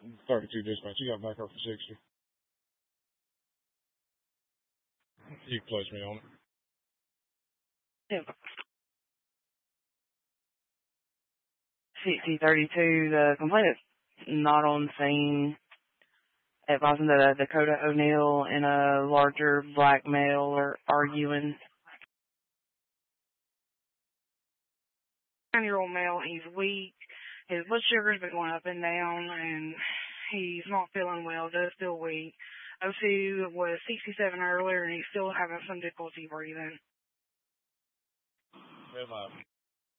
32 dispatch. You got back up for 60. You can place me on it. Yep. 6032, the complainant not on scene, advising that Dakota O'Neill and a larger black male are arguing. 9-year-old male, he's weak. His blood sugar's been going up and down, and he's not feeling well, does feel weak. O2 was 67 earlier, and he's still having some difficulty breathing. Red light.